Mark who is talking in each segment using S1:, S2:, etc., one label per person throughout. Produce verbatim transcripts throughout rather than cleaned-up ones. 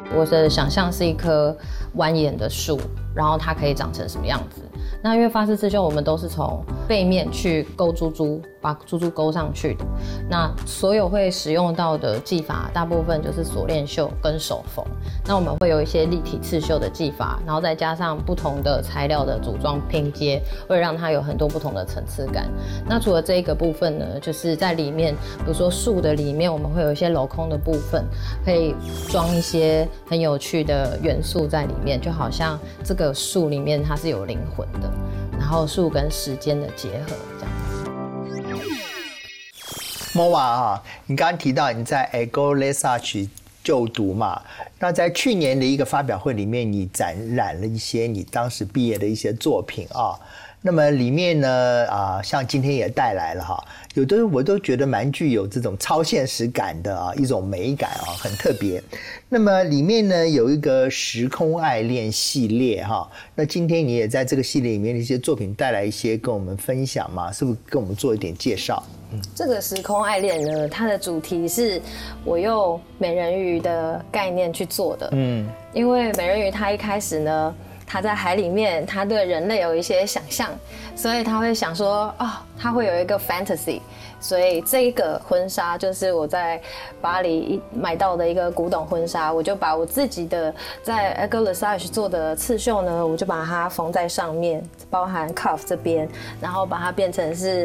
S1: 我的想象是一棵蜿蜒的树，然后它可以长成什么样子。那因为发丝刺绣我们都是从背面去勾珠珠，把珠珠勾上去的。那所有会使用到的技法，大部分就是锁链绣跟手缝。那我们会有一些立体刺绣的技法，然后再加上不同的材料的组装拼接，会让它有很多不同的层次感。那除了这一个部分呢，就是在里面，比如说树的里面，我们会有一些镂空的部分，可以装一些很有趣的元素在里面，就好像这个树里面它是有灵魂的。然后树跟时间的结合，这样子。
S2: Moa 啊，你刚刚提到你在 École des Arts 就读嘛，那在去年的一个发表会里面，你展览了一些你当时毕业的一些作品啊。那么里面呢，啊，像今天也带来了哈，有的我都觉得蛮具有这种超现实感的啊，一种美感啊，很特别。那么里面呢有一个时空爱恋系列哈，那今天你也在这个系列里面的一些作品带来一些跟我们分享嘛，是不是跟我们做一点介绍？
S1: 嗯，这个时空爱恋呢，它的主题是我用美人鱼的概念去做的。嗯，因为美人鱼它一开始呢，他在海里面，他对人类有一些想象，所以他会想说，哦，他会有一个 fantasy， 所以这一个婚纱就是我在巴黎买到的一个古董婚纱，我就把我自己的在 École des Arts 做的刺绣呢，我就把它缝在上面，包含 cuff 这边，然后把它变成是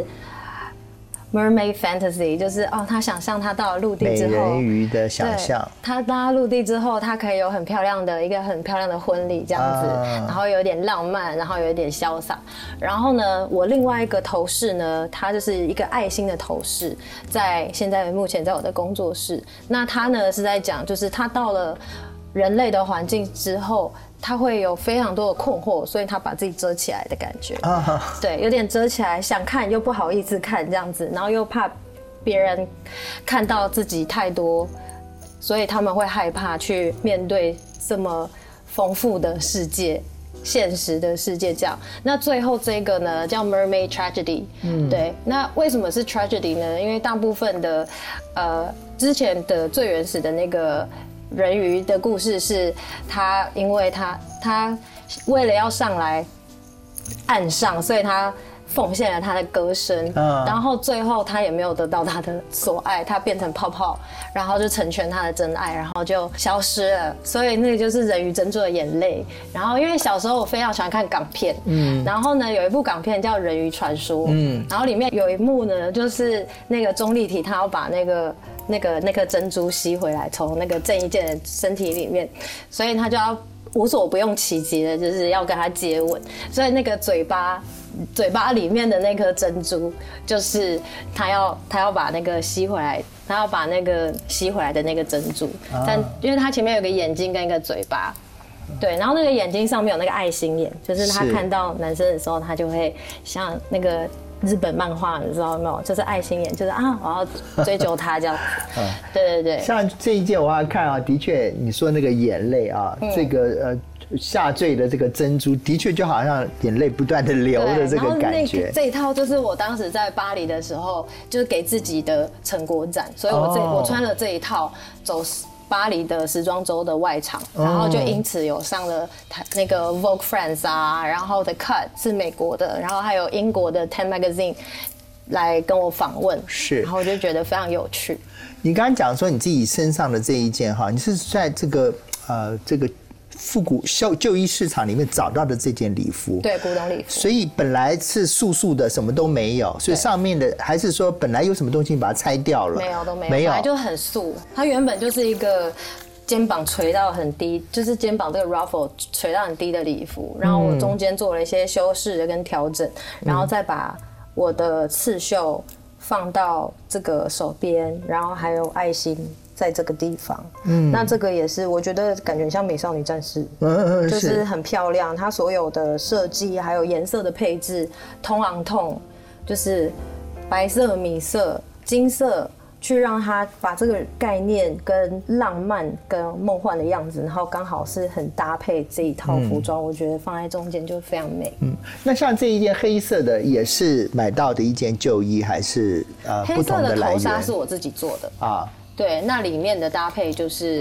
S1: Mermaid Fantasy， 就是哦，他想象他到了陆地之后，
S2: 美人鱼的想象，
S1: 他到陆地之后，他可以有很漂亮的一个很漂亮的婚礼这样子，啊、然后有点浪漫，然后有点潇洒。然后呢，我另外一个头饰呢，它就是一个爱心的头饰，在现在目前在我的工作室。那他呢是在讲，就是他到了人类的环境之后，他会有非常多的困惑，所以他把自己遮起来的感觉，啊、对，有点遮起来，想看又不好意思看这样子，然后又怕别人看到自己太多，所以他们会害怕去面对这么丰富的世界。现实的世界这样，那最后这个呢叫 Mermaid Tragedy，嗯，对，那为什么是 Tragedy 呢？因为大部分的，呃，之前的最原始的那个人鱼的故事是，他因为他他为了要上来岸上，所以他奉献了他的歌声，嗯，然后最后他也没有得到他的所爱，他变成泡泡，然后就成全他的真爱，然后就消失了。所以那个就是人鱼珍珠的眼泪。然后因为小时候我非常喜欢看港片，嗯，然后呢有一部港片叫《人鱼传说》，嗯，然后里面有一幕呢，就是那个钟丽缇她要把那个那个那颗珍珠吸回来，从那个郑伊健的身体里面，所以他就要无所不用其极的，就是要跟他接吻，所以那个嘴巴。嘴巴里面的那颗珍珠，就是他要他要把那个吸回来，他要把那个吸回来的那个珍珠，啊、但因为他前面有个眼睛跟一个嘴巴，对，然后那个眼睛上面有那个爱心眼，就是他看到男生的时候，他就会像那个日本漫画，你知道没有？就是爱心眼，就是啊，我要追求他这样子。嗯，对对对。
S2: 像这一件我要看啊，的确你说那个眼泪啊，嗯、这个呃。下坠的这个珍珠的确就好像眼泪不断的流的这个感觉。
S1: 这一套就是我当时在巴黎的时候，就是给自己的成果展，所以我这、哦、我穿了这一套走巴黎的时装周的外场，然后就因此有上了那个 Vogue France 啊，然后 The Cut 是美国的，然后还有英国的 Ten Magazine 来跟我访问，
S2: 是，
S1: 然后我就觉得非常有趣。
S2: 你刚刚讲说你自己身上的这一件哈，你是在这个呃这个。复古旧旧衣市场里面找到的这件礼服，
S1: 对，古董礼服，
S2: 所以本来是素素的，什么都没有，所以上面的还是说本来有什么东西你把它拆掉了？
S1: 没有，都没有，
S2: 没有，
S1: 本来就很素。它原本就是一个肩膀垂到很低，就是肩膀这个 ruffle 垂到很低的礼服，然后我中间做了一些修饰跟调整，然后再把我的刺绣放到这个手边，然后还有爱心。在这个地方，嗯，那这个也是我觉得感觉像美少女战士，嗯，就是很漂亮。它所有的设计还有颜色的配置，通昂痛，就是白色、米色、金色，去让它把这个概念跟浪漫跟梦幻的样子，然后刚好是很搭配这一套服装，嗯、我觉得放在中间就非常美。嗯，
S2: 那像这一件黑色的也是买到的一件旧衣，还是呃不同的来源？
S1: 黑色的头纱是我自己做的啊。对，那里面的搭配就是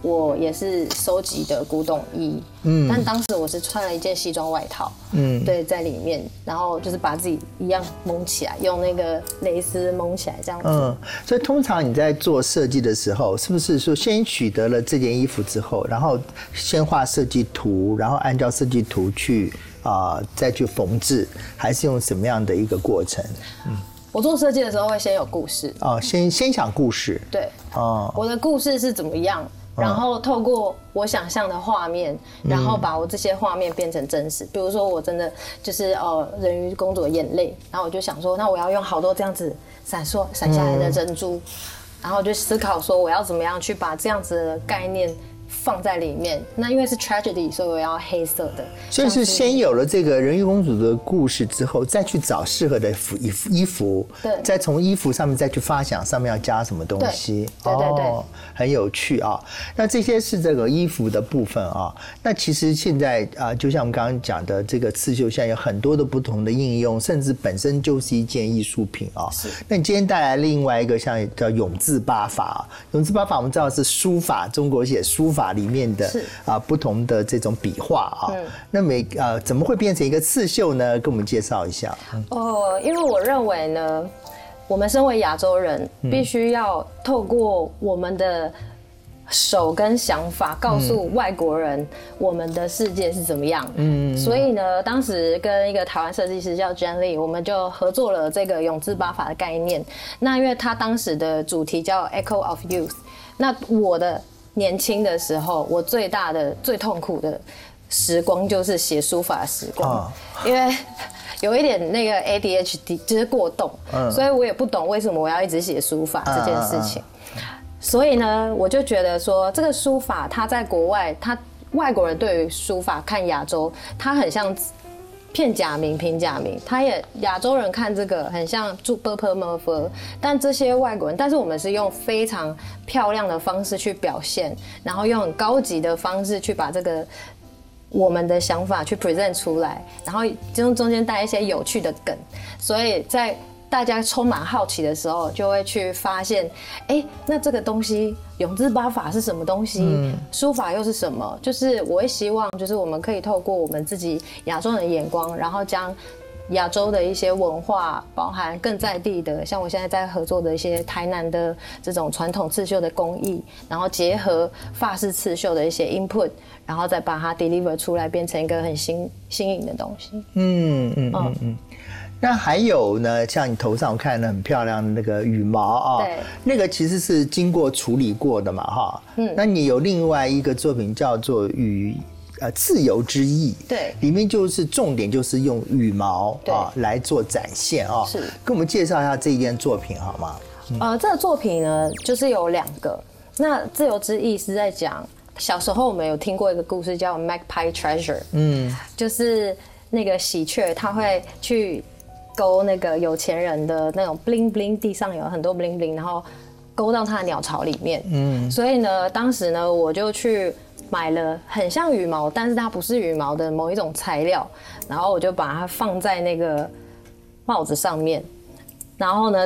S1: 我也是收集的古董衣，嗯，但当时我是穿了一件西装外套，嗯，对，在里面，然后就是把自己一样蒙起来，用那个蕾丝蒙起来这样子。嗯，
S2: 所以通常你在做设计的时候，是不是说先取得了这件衣服之后，然后先画设计图，然后按照设计图去啊、呃、再去缝制，还是用什么样的一个过程？嗯。
S1: 我做设计的时候会先有故事
S2: 哦，先先想故事，
S1: 对，哦，我的故事是怎么样，然后透过我想象的画面，然后把我这些画面变成真实。比如说我真的就是呃人鱼公主的眼泪，然后我就想说，那我要用好多这样子闪烁闪下来的珍珠，然后我就思考说我要怎么样去把这样子的概念放在里面。那因为是 tragedy， 所以我要黑色的。
S2: 所以是先有了这个人鱼公主的故事之后，再去找适合的衣服，衣服，
S1: 对，
S2: 再从衣服上面再去发想上面要加什么东西。
S1: 对对 对, 对、
S2: 哦，很有趣啊。那这些是这个衣服的部分啊。那其实现在啊，就像我们刚刚讲的，这个刺绣现在有很多的不同的应用，甚至本身就是一件艺术品啊。
S1: 是。
S2: 那你今天带来另外一个像叫永字八法，永字八法我们知道是书法，中国写书法里面的啊不同的这种笔画啊。嗯。那每呃怎么会变成一个刺绣呢？跟我们介绍一下。
S1: 哦，因为我认为呢，我们身为亚洲人，必须要透过我们的手跟想法，告诉外国人我们的世界是怎么样。嗯，所以呢，当时跟一个台湾设计师叫 Jen Lee， 我们就合作了这个永字八法的概念。那因为他当时的主题叫 Echo of Youth， 那我的年轻的时候，我最大的最痛苦的时光就是写书法的时光，哦、因为有一点那个 A D H D 就是过动，嗯、所以我也不懂为什么我要一直写书法这件事情。嗯、所以呢，我就觉得说，这个书法它在国外，它外国人对于书法看亚洲，它很像片假名、平假名，他也亚洲人看这个很像注 b p m f， 但这些外国人，但是我们是用非常漂亮的方式去表现，然后用很高级的方式去把这个我们的想法去 present 出来，然后中中间带一些有趣的梗，所以在大家充满好奇的时候，就会去发现，哎，那这个东西永字八法是什么东西？嗯、书法又是什么？就是我会希望，就是我们可以透过我们自己亚洲人的眼光，然后将亚洲的一些文化，包含更在地的，像我现在在合作的一些台南的这种传统刺绣的工艺，然后结合法式刺绣的一些 input， 然后再把它 deliver 出来，变成一个很新新颖的东西。嗯嗯嗯
S2: 嗯。那还有呢，像你头上我看的很漂亮的那个羽毛啊，
S1: 对，
S2: 那个其实是经过处理过的嘛，哈。嗯。那你有另外一个作品叫做羽呃自由之翼，
S1: 对，
S2: 里面就是重点就是用羽毛啊来做展现啊。
S1: 是。
S2: 跟我们介绍一下这一件作品好吗？
S1: 嗯、呃，这个作品呢，就是有两个。那自由之翼是在讲小时候我们有听过一个故事叫 Magpie Treasure， 嗯，就是那个喜鹊它会去勾那个有钱人的那种 bling bling， 地上有很多 bling bling， 然后勾到他的鸟巢里面。嗯，所以呢，当时呢，我就去买了很像羽毛，但是它不是羽毛的某一种材料，然后我就把它放在那个帽子上面，然后呢。